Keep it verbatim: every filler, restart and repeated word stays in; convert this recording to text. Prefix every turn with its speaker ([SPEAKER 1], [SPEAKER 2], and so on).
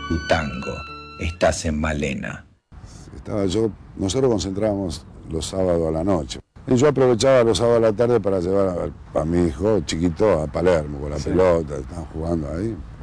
[SPEAKER 1] tu tango. Estás en Malena.
[SPEAKER 2] Estaba yo, nosotros concentrábamos los sábados a la noche. Y yo aprovechaba los sábados a la tarde para llevar a, a mi hijo chiquito a Palermo con la sí. pelota, estaban jugando ahí.